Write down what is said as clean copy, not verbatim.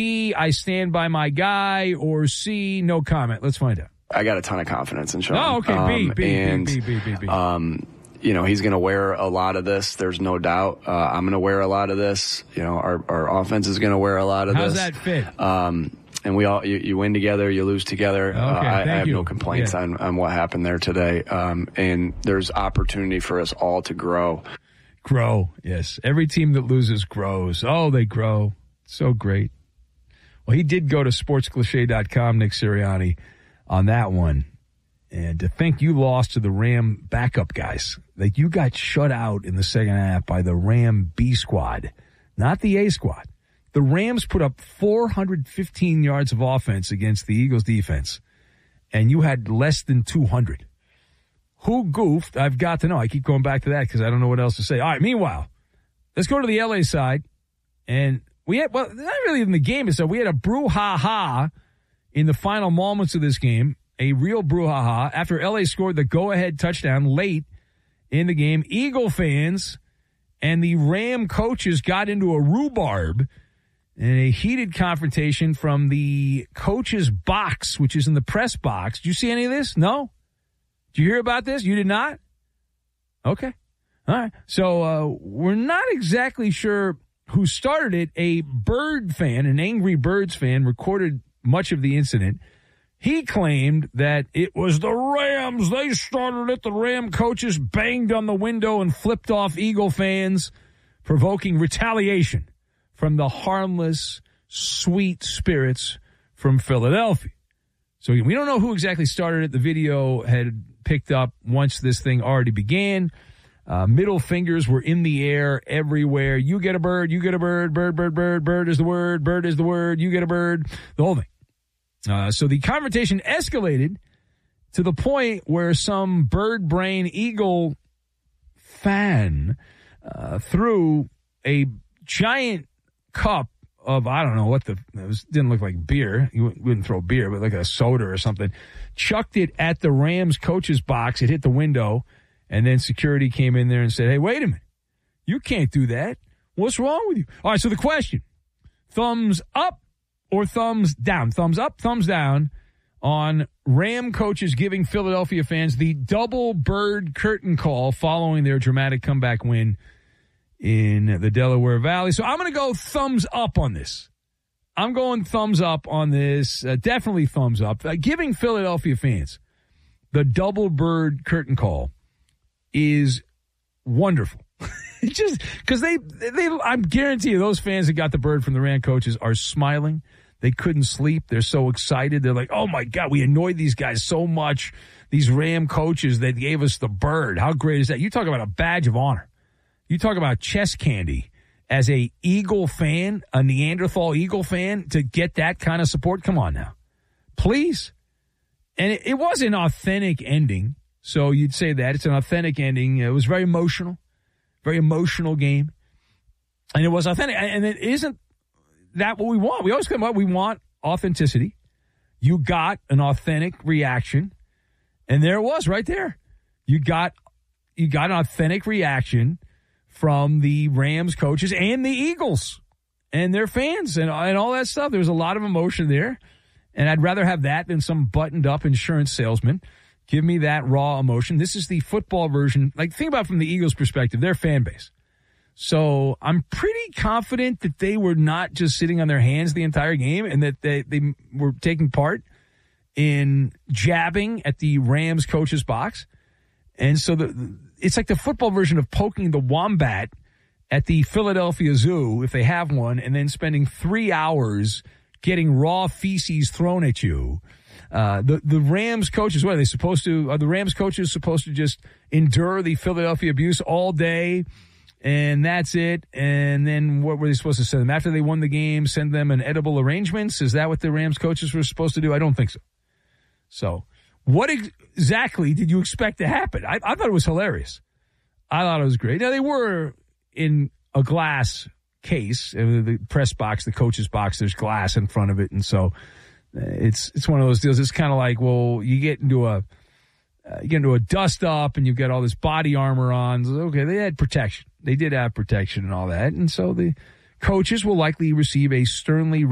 B, I stand by my guy, or C, no comment? Let's find out. I got a ton of confidence in Sean. Oh, okay. B. He's going to wear a lot of this. There's no doubt. I'm going to wear a lot of this. Our offense is going to wear a lot of How's this. How's that fit? And we all, you win together, you lose together. Okay, I have you. no complaints on what happened there today. And there's opportunity for us all to grow. Grow, yes. Every team that loses grows. Oh, they grow. So great. Well, he did go to sportscliche.com, Nick Sirianni, on that one. And to think you lost to the Ram backup guys. Like, you got shut out in the second half by the Ram B squad, not the A squad. The Rams put up 415 yards of offense against the Eagles defense, and you had less than 200. Who goofed? I've got to know. I keep going back to that because I don't know what else to say. All right, meanwhile, let's go to the L.A. side. And we had, well, not really in the game, so we had a brouhaha in the final moments of this game, a real brouhaha. After L.A. scored the go-ahead touchdown late in the game, Eagle fans and the Ram coaches got into a rhubarb in a heated confrontation from the coach's box, which is in the press box. Did you see any of this? No? Did you hear about this? You did not? Okay. All right. So we're not exactly sure who started it. A Bird fan, an Angry Birds fan, recorded much of the incident. He claimed that it was the Rams. They started it. The Ram coaches banged on the window and flipped off Eagle fans, provoking retaliation from the harmless, sweet spirits from Philadelphia. So we don't know who exactly started it. The video had picked up once this thing already began. Middle fingers were in the air everywhere. You get a bird, you get a bird, bird, bird, bird, bird is the word, you get a bird, the whole thing. So the confrontation escalated to the point where some bird brain Eagle fan threw a giant cup of, I don't know what didn't look like beer. You wouldn't throw beer, but like a soda or something. Chucked it at the Rams coach's box. It hit the window, and then security came in there and said, hey, wait a minute. You can't do that. What's wrong with you? All right, so the question, thumbs up or thumbs down? Thumbs up, thumbs down on Ram coaches giving Philadelphia fans the double bird curtain call following their dramatic comeback win in the Delaware Valley. So I'm going to go thumbs up on this. I'm going thumbs up on this. Definitely thumbs up. Giving Philadelphia fans the double bird curtain call is wonderful. Just because they, I'm guarantee you those fans that got the bird from the Ram coaches are smiling. They couldn't sleep. They're so excited. They're like, oh my God, we annoyed these guys so much. These Ram coaches that gave us the bird. How great is that? You talk about a badge of honor. You talk about chest candy as a Eagle fan, a Neanderthal Eagle fan, to get that kind of support. Come on now. Please. And it was an authentic ending. So you'd say that. It's an authentic ending. It was very emotional game. And it was authentic. And it isn't that what we want. We always come up, we want authenticity. You got an authentic reaction. And there it was right there. You got an authentic reaction from the Rams coaches and the Eagles and their fans and all that stuff. There was a lot of emotion there. And I'd rather have that than some buttoned-up insurance salesman. Give me that raw emotion. This is the football version. Like, think about it from the Eagles' perspective, their fan base. So I'm pretty confident that they were not just sitting on their hands the entire game and that they were taking part in jabbing at the Rams coach's box. And so it's like the football version of poking the wombat at the Philadelphia Zoo, if they have one, and then spending 3 hours getting raw feces thrown at you. The Rams coaches, what are they supposed to? Are the Rams coaches supposed to just endure the Philadelphia abuse all day, and that's it? And then what were they supposed to send them? After they won the game, send them an edible arrangements? Is that what the Rams coaches were supposed to do? I don't think so. So what exactly did you expect to happen? I thought it was hilarious. I thought it was great. Now, they were in a glass case, the press box, the coach's box, there's glass in front of it. And so it's one of those deals. It's kind of like, well, you get into a dust up and you've got all this body armor on. Okay, they had protection. They did have protection and all that. And so the coaches will likely receive a sternly